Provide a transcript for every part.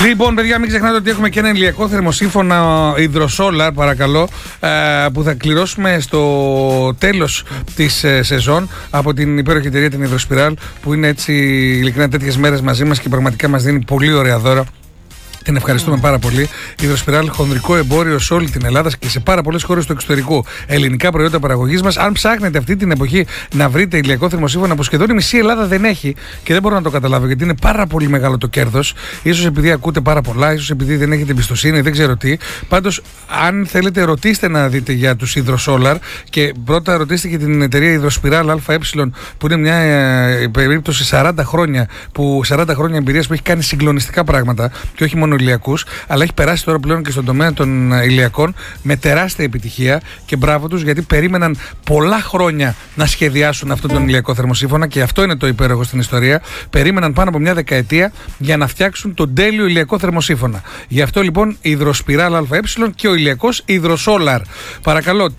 Λοιπόν, παιδιά, μην ξεχνάτε ότι έχουμε και ένα ηλιακό θερμοσύμφωνα υδροσόλαρ, παρακαλώ, που θα κληρώσουμε στο τέλος της σεζόν από την υπέροχη εταιρεία την Υδροσπιράλ, που είναι έτσι ειλικρινά τέτοιες μέρες μαζί μας και πραγματικά μας δίνει πολύ ωραία δώρα. Την ευχαριστούμε πάρα πολύ. Υδροσπιράλ, χονδρικό εμπόριο σε όλη την Ελλάδα και σε πάρα πολλές χώρες του εξωτερικού. Ελληνικά προϊόντα παραγωγής μας. Αν ψάχνετε αυτή την εποχή να βρείτε ηλιακό θερμοσύμφωνα που σχεδόν η μισή Ελλάδα δεν έχει, και δεν μπορώ να το καταλάβω γιατί είναι πάρα πολύ μεγάλο το κέρδος. Ίσως επειδή ακούτε πάρα πολλά, ίσως επειδή δεν έχετε εμπιστοσύνη, δεν ξέρω τι. Πάντως, αν θέλετε, ρωτήστε να δείτε για τους υδροσόλαρ και πρώτα ρωτήστε και την εταιρεία Υδροσπιράλ ΑΕ, που είναι μια περίπτωση 40 χρόνια εμπειρίας που έχει κάνει συγκλονιστικά πράγματα και όχι μόνο ηλιακούς, αλλά έχει περάσει τώρα πλέον και στον τομέα των ηλιακών με τεράστια επιτυχία και μπράβο τους, γιατί περίμεναν πολλά χρόνια να σχεδιάσουν αυτόν τον ηλιακό θερμοσύμφωνα και αυτό είναι το υπέροχο στην ιστορία. Περίμεναν πάνω από μια δεκαετία για να φτιάξουν τον τέλειο ηλιακό θερμοσύμφωνα. Γι' αυτό λοιπόν η Υδροσπιράλ ΑΕ και ο ηλιακός Υδροσόλαρ. Παρακαλώ,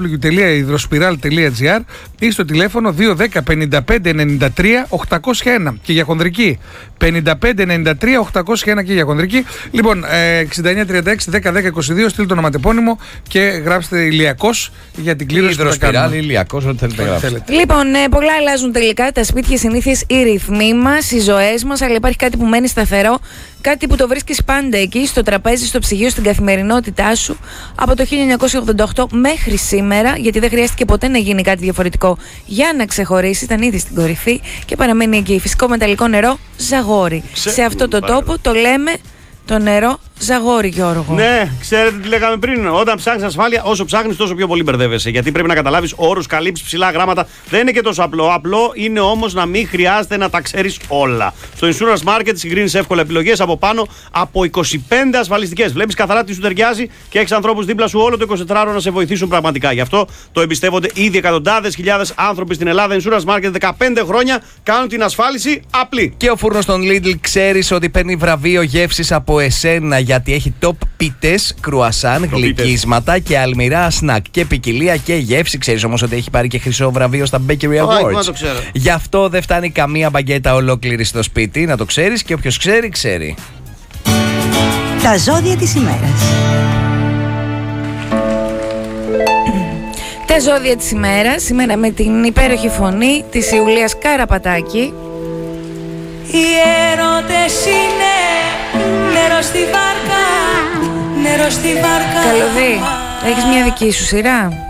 www.hydrospiral.gr ή στο τηλέφωνο 210 55 93 801 και για χονδρική 55 93 801 και για χονδρική. Λοιπόν, 6936 10 10 22, στείλτε το ονοματεπώνυμο και γράψτε ηλιακός για την κλήρωση. Υδροσπιράλ, ηλιακός, ό,τι θέλετε να γράψετε. Λοιπόν, πολλά αλλάζουν τελικά. Τα σπίτια, συνήθειες, οι ρυθμοί μας, οι ζωές μας, αλλά υπάρχει κάτι που μένει σταθερό. Κάτι που το βρίσκεις πάντα εκεί, στο τραπέζι, στο ψυγείο, στην καθημερινότητά σου από το 1988 μέχρι σήμερα, γιατί δεν χρειάστηκε ποτέ να γίνει κάτι διαφορετικό για να ξεχωρίσει. Ήταν ήδη στην κορυφή και παραμένει εκεί. Φυσικό μεταλλικό νερό Ζαγόρι. Σε αυτό το τόπο το λέμε το νερό Ζαγόρι, Γιώργο. Ναι, ξέρετε τι λέγαμε πριν. Όταν ψάχνεις ασφάλεια, όσο ψάχνεις, τόσο πιο πολύ μπερδεύεσαι. Γιατί πρέπει να καταλάβεις όρους, καλύψεις, ψηλά γράμματα. Δεν είναι και τόσο απλό. Απλό είναι όμως να μην χρειάζεται να τα ξέρεις όλα. Στο Insurance Market συγκρίνεις εύκολα επιλογές από πάνω από 25 ασφαλιστικές. Βλέπεις καθαρά τι σου ταιριάζει και έχεις ανθρώπους δίπλα σου όλο το 24ωρο να σε βοηθήσουν πραγματικά. Γι' αυτό το εμπιστεύονται ήδη εκατοντάδες χιλιάδες άνθρωποι στην Ελλάδα. Insurance Market 15 χρόνια κάνουν την ασφάλιση απλή. Και ο φούρνος των Lidl ξέρεις ότι παίρνει βραβείο γεύσης από εσένα, γιατί έχει top πίτες, κρουασάν, γλυκίσματα και αλμυρά σνακ και ποικιλία και γεύση. Ξέρεις όμως ότι έχει πάρει και χρυσό βραβείο στα Bakery Awards. Γι' αυτό δεν φτάνει καμία μπαγκέτα ολόκληρη στο σπίτι, να το ξέρεις, και όποιος ξέρει, ξέρει. Τα ζώδια της ημέρας. Τα ζώδια της ημέρας, σήμερα με την υπέροχη φωνή της Ιουλίας Καραπατάκη. Οι έρωτες είναι νερό στη βάρκα, νερό στη βάρκα. Καλωδή, έχεις μια δική σου σειρά?